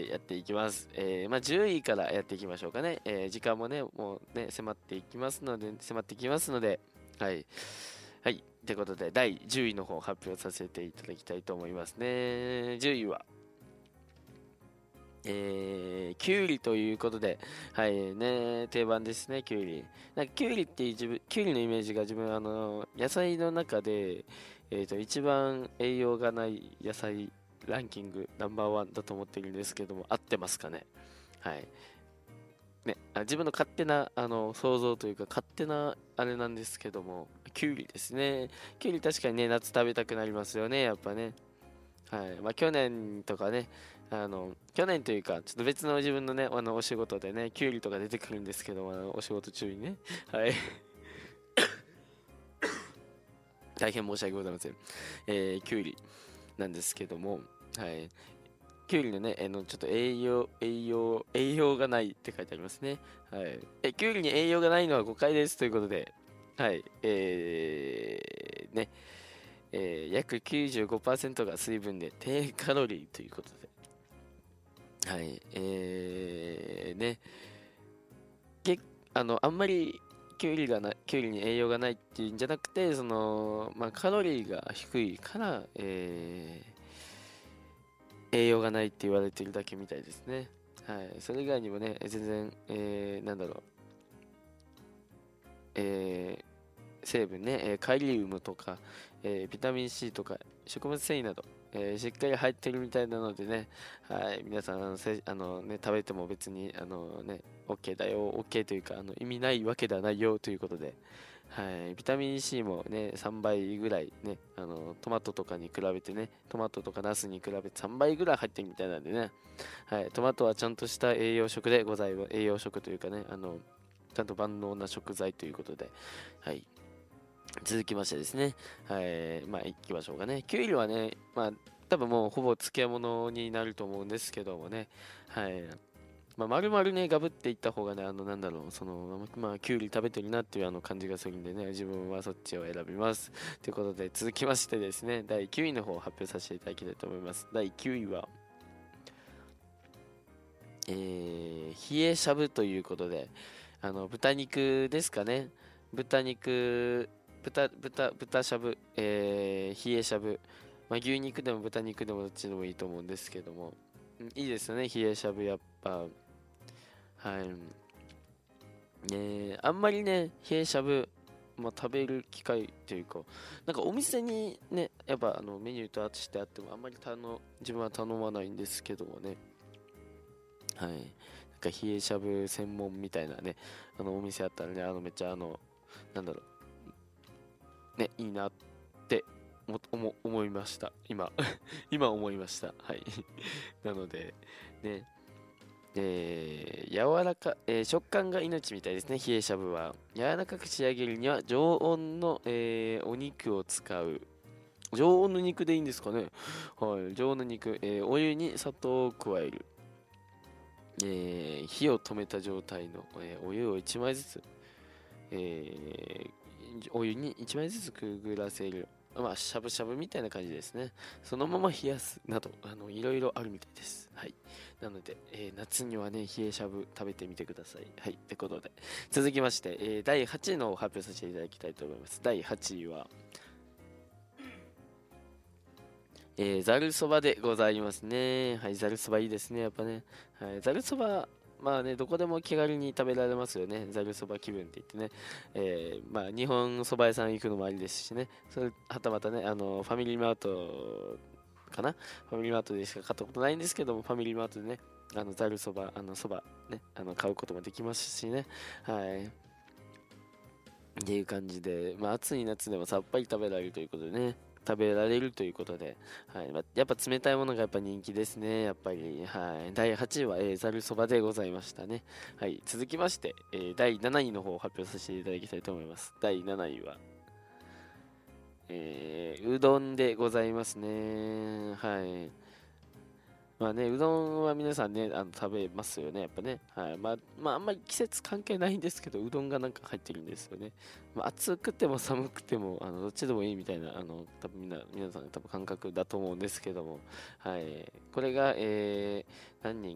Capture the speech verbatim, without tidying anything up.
でやっていきます。えー、まあ、じゅういからやっていきましょうかね。えー、時間もね、もうね、迫っていきますので、迫ってきますので、はい。はい。ということで、だいじゅういの方発表させていただきたいと思いますね。じゅういは、えー、きゅうりということで、はいね、定番ですね、きゅうり。なんかきゅうりって自分、きゅうりのイメージが自分、あの、野菜の中で、えっと、一番栄養がない野菜ランキングナンバーワンだと思ってるんですけども、合ってますかね。はい。ね、あ自分の勝手な、あの、想像というか、勝手なあれなんですけども、きゅうりですね。きゅうり確かにね、夏食べたくなりますよね、やっぱね。はい。まあ、去年とかね、あの、去年というか、ちょっと別の自分のね、あの、お仕事でね、キュウリとか出てくるんですけども、あの、お仕事中にね。はい。大変申し訳ございません。えー、キュウリなんですけども、はい。キュウリのね、あの、ちょっと栄養、栄養、栄養がないって書いてありますね。はい。え、キュウリに栄養がないのは誤解ですということで、はい。えー、ね、えー、約きゅうじゅうごパーセントが水分で低カロリーということで、はい、えー、ね、け、あの、あんまりキュウリがな、キュウリに栄養がないっていうんじゃなくて、その、まあ、カロリーが低いから、えー、栄養がないって言われてるだけみたいですね。はい、それ以外にもね、全然、えー、なんだろう、えー、成分ね、えーカリウムとか、えービタミン C とか食物繊維など、えーしっかり入ってるみたいなのでね、はい、皆さんあのせあの、ね、食べても別にあの、ね、OK だよ、OK というかあの意味ないわけではないよということで、はい、ビタミン C もね、さんばいぐらいね、あのトマトとかに比べてね、トマトとかナスに比べてさんばいぐらい入ってるみたいなんでね、はい、トマトはちゃんとした栄養食でございます。栄養食というかね、あの、ちゃんと万能な食材ということで、はい、続きましてですね、はい、まあ行きましょうかね。キュウリはね、まあ多分もうほぼ漬物になると思うんですけどもね、はい。まあ丸々ね、ガブっていった方がね、あのなんだろう、その、まあキュウリ食べてるなっていうあの感じがするんでね、自分はそっちを選びます。ということで続きましてですね、だいきゅういの方を発表させていただきたいと思います。だいきゅういは、えー、冷えしゃぶということで、あの豚肉ですかね。豚肉、豚、豚、豚しゃぶ、えー、冷えしゃぶ。まあ、牛肉でも豚肉でもどっちでもいいと思うんですけども。うんいいですよね、冷えしゃぶ、やっぱ。はい。ねあんまりね、冷えしゃぶ、まあ、食べる機会というか、なんかお店にね、やっぱあのメニューとしてあっても、あんまり頼自分は頼まないんですけどもね。はい。なんか冷えしゃぶ専門みたいなね、あのお店あったらね、あのめっちゃあの、なんだろう、ね、いいなって思思思いました。今、今思いました。はい。なので、ね、えー柔らか、えー食感が命みたいですね、冷えしゃぶは。柔らかく仕上げるには常温の、えーお肉を使う。常温の肉でいいんですかね。はい。常温の肉、えーお湯に砂糖を加える。えー火を止めた状態の、えーお湯をいちまいずつ、えーお湯にいちまいずつくぐらせる。まあ、しゃぶしゃぶみたいな感じですね。そのまま冷やすなど、あの、いろいろあるみたいです。はい。なので、えー夏にはね、冷えしゃぶ食べてみてください。はい。ってことで、続きまして、えーだいはちいのを発表させていただきたいと思います。だいはちいは、えー、ざるそばでございますね。はい、ざるそばいいですね、やっぱね。はい、ざるそば、まあね、どこでも気軽に食べられますよね。ざるそば気分って言ってね。えー、まあ、日本そば屋さん行くのもありですしね。それ、はたまたね、あの、ファミリーマートかなファミリーマートでしか買ったことないんですけども、ファミリーマートでね、あの、ざるそば、あの、そば、ね、あの、買うこともできますしね。はい。っていう感じで、まあ、暑い夏でもさっぱり食べられるということでね、食べられるということで、はいまあ、やっぱ冷たいものがやっぱ人気ですね、やっぱり。はい、だいはちいは、えー、ざるそばでございましたね。はい、続きまして、えー、だいなないの方を発表させていただきたいと思います。だいなないは、えー、うどんでございますね。はい。まあね、うどんは皆さんね、あの食べますよね、やっぱね。はい。まあ、まあ、あんまり季節関係ないんですけど、うどんがなんか入ってるんですよね。まあ、暑くても寒くても、あの、どっちでもいいみたいな、あの、多分みんな、皆さん多分感覚だと思うんですけども、はい。これが、えー、何人